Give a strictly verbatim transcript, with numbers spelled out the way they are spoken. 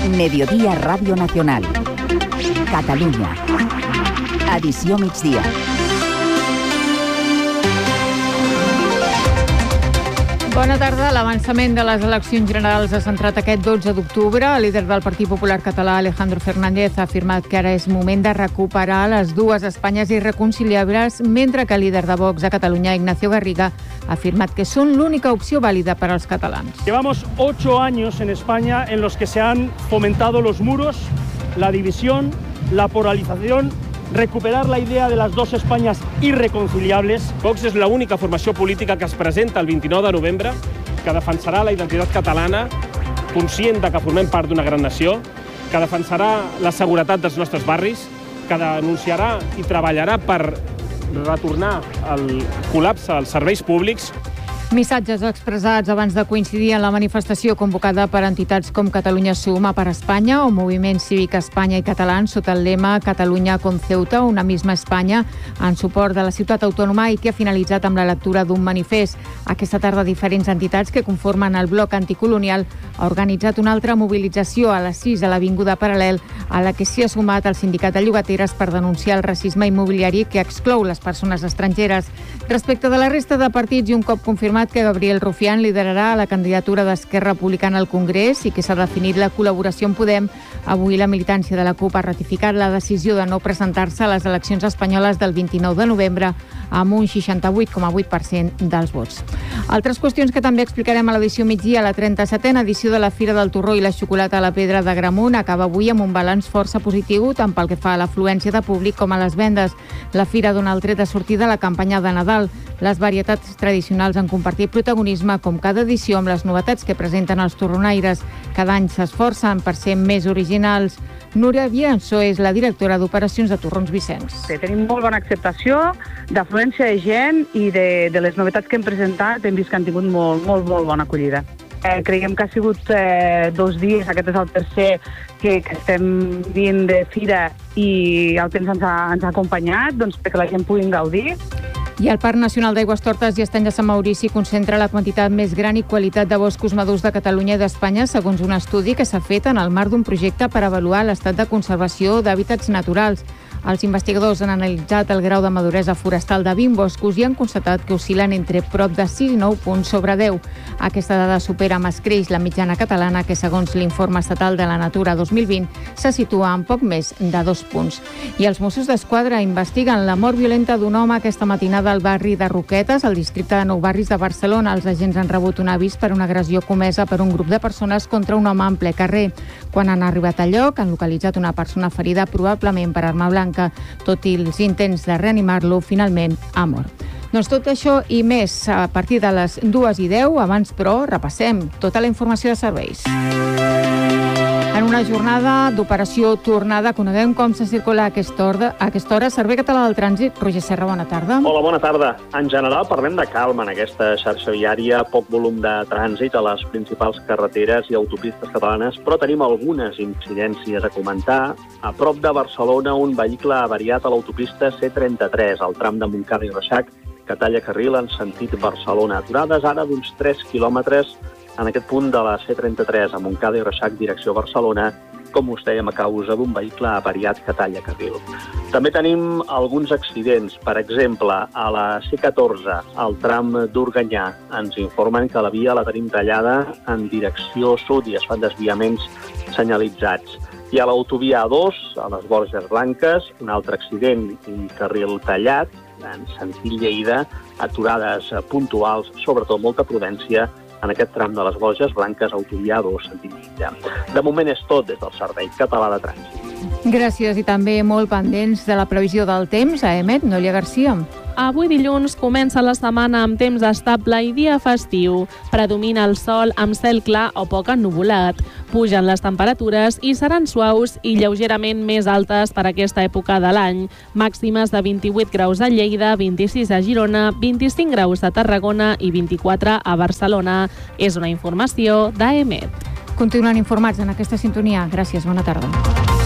Mediodía Radio Nacional. Catalunya. Edició migdia. Bona tarda. L'avançament de les eleccions generals ha centrat aquest dotze d'octubre. El líder del Partit Popular Català, Alejandro Fernández, ha afirmat que ara és moment de recuperar les dues Espanyes irreconciliables, mentre que el líder de Vox a Catalunya, Ignacio Garriga, ha afirmat que són l'única opció vàlida per als catalans. Llevamos ocho años en España en los que se han fomentado los muros, la división, la polarización. Recuperar la idea de las dos Españas irreconciliables. Vox és l'única formació política que es presenta el vint-i-nou de novembre, que defensarà la identitat catalana, conscient de que formem part d'una gran nació, que defensarà la seguretat dels nostres barris, que denunciarà i treballarà per retornar el col·lapse als serveis públics. Missatges expressats abans de coincidir en la manifestació convocada per entitats com Catalunya Suma per Espanya o Moviment Cívic Espanya i Catalans sota el lema Catalunya con Ceuta, una misma Espanya, en suport de la ciutat autònoma i que ha finalitzat amb la lectura d'un manifest. Aquesta tarda diferents entitats que conformen el bloc anticolonial ha organitzat una altra mobilització a les sis a l'Avinguda Paral·lel, a la que s'hi ha sumat el Sindicat de Llogateres per denunciar el racisme immobiliari que exclou les persones estrangeres. Respecte de la resta de partits i un cop confirmat que Gabriel Rufián liderarà la candidatura d'Esquerra Republicana al Congrés i que s'ha definit la col·laboració amb Podem, avui la militància de la CUP ha ratificat la decisió de no presentar-se a les eleccions espanyoles del vint-i-nou de novembre amb un seixanta-vuit coma vuit per cent dels vots. Altres qüestions que també explicarem a l'edició migdia, la trenta-setena edició de la Fira del Torró i la Xocolata a la Pedra d'Agramunt acaba avui amb un balanç força positiu tant pel que fa a l'afluència de públic com a les vendes. La Fira dona el tret de sortida a la campanya de Nadal. Les varietats tradicionals han compartit protagonisme com cada edició amb les novetats que presenten els torronaires. Cada any s'esforcen per ser més originals. Núria Bianso és la directora d'Operacions de Torrons Vicenç. Tenim molt bona acceptació, d'afluència de gent i de, de les novetats que hem presentat hem vist que han tingut molt, molt, molt bona acollida. Eh, creiem que ha sigut eh, dos dies, aquest és el tercer que, que estem vivint de fira i el temps ens ha, ens ha acompanyat doncs, perquè la gent pugui gaudir. I el Parc Nacional d'Aigües Tortes i Estany de Sant Maurici concentra la quantitat més gran i qualitat de boscos madurs de Catalunya i d'Espanya, segons un estudi que s'ha fet en el marc d'un projecte per avaluar l'estat de conservació d'hàbitats naturals. Els investigadors han analitzat el grau de maduresa forestal de vint boscos i han constatat que oscil·len entre prop de sis i nou punts sobre deu. Aquesta dada supera amb escreix la mitjana catalana, que segons l'informe estatal de la Natura dos mil vint se situa en poc més de dos punts. I els Mossos d'Esquadra investiguen la mort violenta d'un home aquesta matinada al barri de Roquetes, al districte de Nou Barris de Barcelona. Els agents han rebut un avís per una agressió comesa per un grup de persones contra un home en ple carrer. Quan han arribat al lloc, han localitzat una persona ferida, probablement per arma blanca. Tot i els intents de reanimar-lo, finalment ha mort. Doncs tot això i més a partir de les dues i deu. Abans, però, repassem tota la informació de serveis. En una jornada d'operació tornada, coneguem com se circula a aquesta hora. A aquesta hora, Servei Català del Trànsit. Roger Serra, bona tarda. Hola, bona tarda. En general, parlem de calma en aquesta xarxa viària, poc volum de trànsit a les principals carreteres i autopistes catalanes, però tenim algunes incidències a comentar. A prop de Barcelona, un vehicle avariat a l'autopista C trenta-tres, al tram de Montcada i Reixac, que talla carril en sentit Barcelona. Aturades ara d'uns tres quilòmetres en aquest punt de la C trenta-tres a Montcada i Reixac, direcció Barcelona, com us dèiem, a causa d'un vehicle avariat que talla carril. També tenim alguns accidents. Per exemple, a la C catorze, al tram d'Organyà, ens informen que la via la tenim tallada en direcció sud i es fan desviaments senyalitzats. I a l'autovia A dos, a les Borges Blanques, un altre accident, un carril tallat, en sentit Lleida, aturades puntuals, sobretot molta prudència, en aquest tram de les Borges Blanques, autovia A dos, sentit Lleida. De moment és tot des del Servei Català de Trànsit. Gràcies, i també molt pendents de la previsió del temps. A Emet, Núria Garcia. Avui dilluns comença la setmana amb temps estable i dia festiu. Predomina el sol amb cel clar o poc ennuvolat. Pugen les temperatures i seran suaus i lleugerament més altes per aquesta època de l'any. Màximes de vint-i-vuit graus a Lleida, vint-i-sis a Girona, vint-i-cinc graus a Tarragona i vint-i-quatre a Barcelona. És una informació d'A E M E T. Continuen informats en aquesta sintonia. Gràcies, bona tarda.